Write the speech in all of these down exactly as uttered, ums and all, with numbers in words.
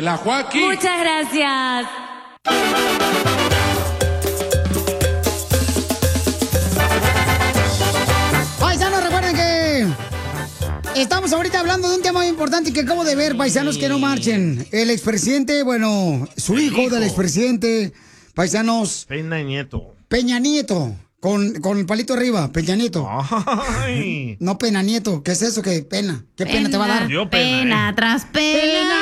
La Joaquín. Muchas gracias. Paisanos, recuerden que estamos ahorita hablando de un tema muy importante que acabo de ver, paisanos, que no marchen. El expresidente, bueno, su hijo, hijo del expresidente, paisanos. Peña Nieto. Peña Nieto. Con, con el palito arriba, Peña Nieto. Ay. No, Pena Nieto. ¿Qué es eso? ¿Qué pena? ¿Qué pena, pena te va a dar? Yo pena, pena eh. tras pena.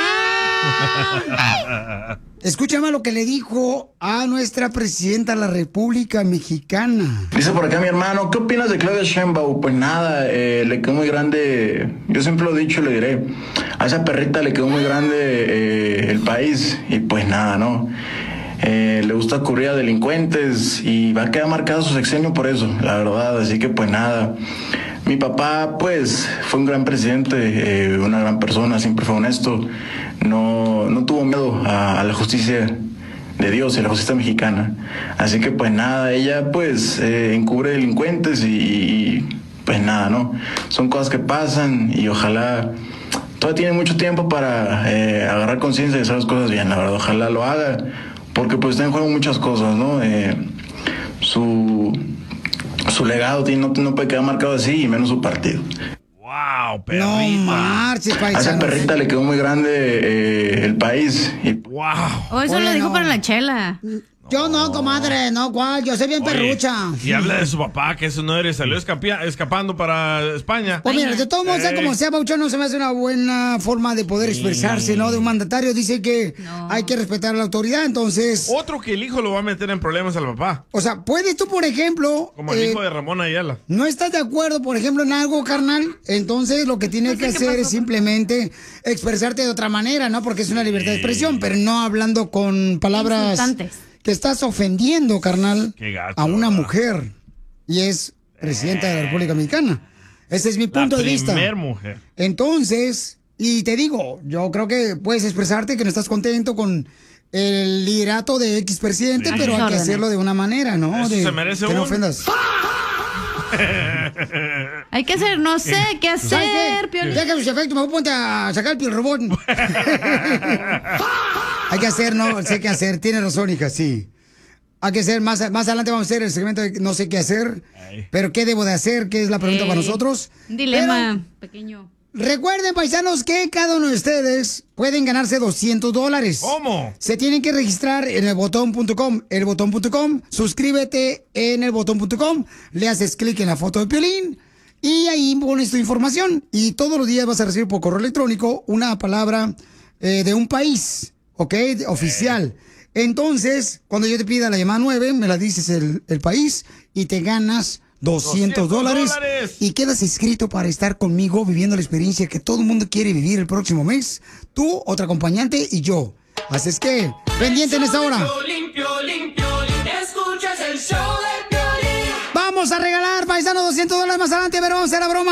pena. Escúchame lo que le dijo a nuestra presidenta de la República Mexicana. Dice por acá mi hermano, ¿qué opinas de Claudia Sheinbaum? Pues nada, eh, le quedó muy grande, yo siempre lo he dicho y le diré, a esa perrita le quedó muy grande eh, el país y pues nada, ¿no? Eh, le gusta cubrir a delincuentes y va a quedar marcado su sexenio por eso, la verdad, así que pues nada. Mi papá pues fue un gran presidente, eh, una gran persona, siempre fue honesto, no, no tuvo miedo a, a la justicia de Dios y a la justicia mexicana, así que pues nada, ella pues eh, encubre delincuentes y, y pues nada, ¿no? Son cosas que pasan y ojalá... Todavía tiene mucho tiempo para eh, agarrar conciencia y hacer las cosas bien, la verdad, ojalá lo haga. Porque pues está en juego muchas cosas, ¿no? Eh, su, su legado tiene, no, no puede quedar marcado así, y menos su partido. ¡Wow, perrita! No marches, paisanos. A esa perrita le quedó muy grande eh, el país. Y... ¡Wow! Oh, eso Oye, lo dijo no. para la chela. Yo no, comadre, no, ¿cuál? Yo soy bien Oye, perrucha. Y habla de su papá, que eso no eres, salió escapia, escapando para España. Pues mira, de todos modos, sea como sea, Pauchón, no se me hace una buena forma de poder expresarse, sí. ¿no? De un mandatario. Dice que no. hay que respetar a la autoridad, entonces... Otro que el hijo lo va a meter en problemas al papá. O sea, ¿puedes tú, por ejemplo... Como el eh, hijo de Ramón Ayala. ¿No estás de acuerdo, por ejemplo, en algo, carnal? Entonces, lo que tienes no sé que hacer es simplemente expresarte de otra manera, ¿no? Porque es una libertad sí. de expresión, pero no hablando con palabras... Insultantes. Que estás ofendiendo, carnal, gacho, a una ¿verdad? mujer. Y es presidenta eh. de la República Mexicana. Ese es mi punto la de vista. La primer mujer. Entonces, y te digo, yo creo que puedes expresarte que no estás contento con el liderato de X presidente, sí. pero hay que hacerlo de una manera, ¿no? Eso de, se merece que no un... ofendas. Hay que hacer, no sé qué hacer, Piolín. Deja sus efectos, me voy a ponte a sacar el piolrobot. Hay que hacer, no sé qué hacer. Tiene razón, hija, sí. Hay que hacer, más, más adelante vamos a hacer el segmento de no sé qué hacer. Ay. Pero qué debo de hacer, qué es la pregunta Ey. para nosotros. Un dilema pero, pequeño. Recuerden, paisanos, que cada uno de ustedes pueden ganarse doscientos dólares. ¿Cómo? Se tienen que registrar en el botón punto com, el botón punto com, suscríbete en el botón punto com, le haces clic en la foto de Piolín y ahí pones tu información. Y todos los días vas a recibir por correo electrónico una palabra eh, de un país, ¿ok? Oficial. Entonces, cuando yo te pida la llamada nueve, me la dices el, el país y te ganas doscientos dólares y quedas inscrito para estar conmigo viviendo la experiencia que todo el mundo quiere vivir el próximo mes. Tú, otro acompañante y yo. Así es que, pendiente en esta hora. Piolín, Piolín, Piolín, escuchas el show de Piolín. Vamos a regalar, paisanos, doscientos dólares más adelante, pero vamos a hacer la broma.